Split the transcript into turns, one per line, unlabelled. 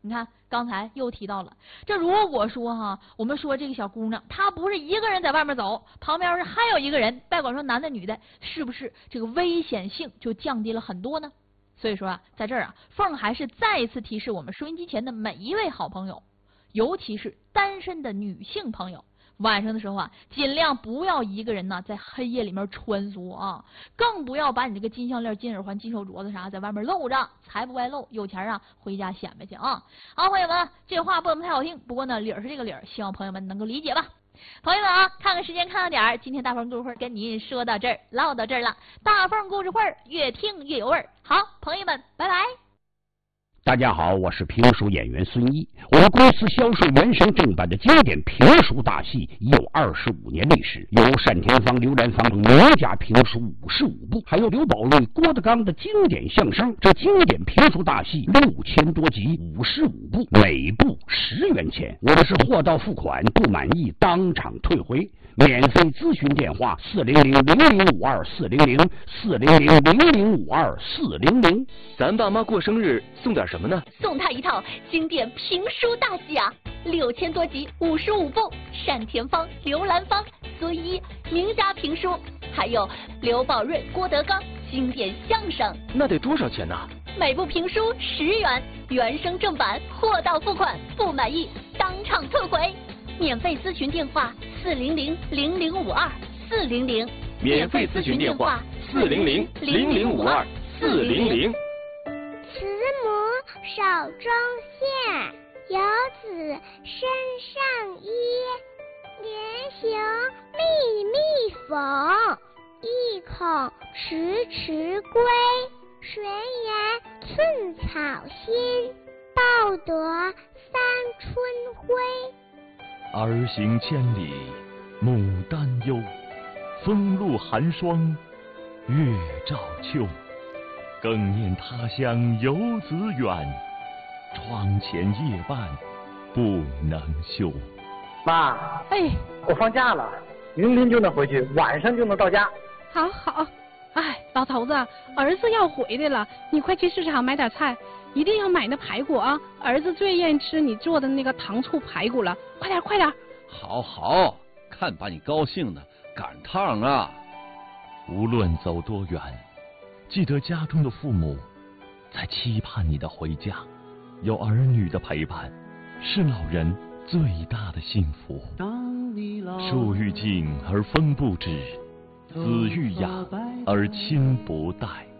你看刚才又提到了，这如果说哈，我们说这个小姑娘她不是一个人在外面走，旁边是还有一个人，别管说男的女的，是不是这个危险性就降低了很多呢？所以说啊，在这儿啊，凤还是再一次提示我们收音机前的每一位好朋友，尤其是单身的女性朋友，晚上的时候啊，尽量不要一个人呢在黑夜里面穿梭啊，更不要把你这个金项链、金耳环、金手镯子啥在外面露着，财不外露，有钱啊回家显摆去啊。好，朋友们，这话不怎么太好听，不过呢理儿是这个理儿，希望朋友们能够理解吧。朋友们啊，看看时间，看看点儿，今天大凤故事会跟您说到这儿，唠到这儿了。大凤故事会越听越有味儿。好，朋友们，拜拜。
大家好，我是评书演员孙一。我们公司销售原声正版的经典评书大戏已有25年历史，有单田芳、刘兰芳名家评书55部，还有刘宝瑞、郭德纲的经典相声。这经典评书大戏6000多集，55部，每部10元钱。我们是货到付款，不满意当场退回。免费咨询电话400-0052-400，400-0052-400。
咱爸妈过生日送点什么呢？
送他一套经典评书大戏啊，6000多集，55部，单田芳、刘兰芳、孙一名家评书，还有刘宝瑞、郭德纲经典相声。
那得多少钱呢？
每部评书10元，原声正版，货到付款，不满意当场退回。免费咨询电话400-0052-400，
免费咨询电话400-0052-400。
慈母手中线，游子身上衣。连行密密缝，意恐迟迟归。谁言寸草心，报得三春晖。
儿行千里母担忧，风露寒霜月照秋。更念他乡游子远，窗前夜半不能休。
妈，
哎，
我放假了，明天就能回去，晚上就能到家。
好好，哎，老头子，儿子要回来了，你快去市场买点菜，一定要买那排骨啊！儿子最愿意吃你做的那个糖醋排骨了，快点快点！
好好，看把你高兴的，赶趟啊！
无论走多远，记得家中的父母在期盼你的回家，有儿女的陪伴，是老人最大的幸福。树欲静而风不止，子欲养而亲不待。